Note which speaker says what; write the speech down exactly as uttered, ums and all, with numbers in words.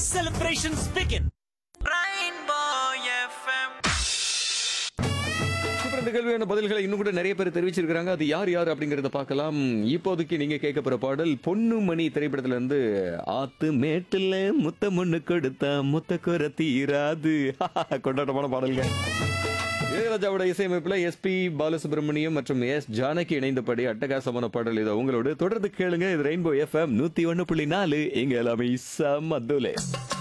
Speaker 1: celebrations begin. Rainbow F M.
Speaker 2: Super. இந்த கேள்வியான பதில்களை இன்னும் கூட நிறைய பேர் தெரிவிச்சிருக்காங்க. அது யார் யார் அப்படிங்கறத பார்க்கலாம். இப்போதைக்கு நீங்க கேட்க போற பாடல் பொன்னுமணி திரைப்படத்துல இருந்து ஆத்து மேட்டுல முத்தம் ஒண்ணு கொடுத்தா முத்த குற தீராது. கொண்டாட்டமான பாடல்கள். இளையராஜாவோட இசையமைப்புல எஸ் பி பாலசுப்ரமணியம் மற்றும் எஸ் ஜானகி இணைந்தபடி அட்டகாசமான பாடல் இதை உங்களோட தொடர்ந்து கேளுங்க. இது ரெயின்போ எஃப்எம் நூத்தி ஒன்னு புள்ளி நாலு. இங்க எல்லாமே சமதுலே.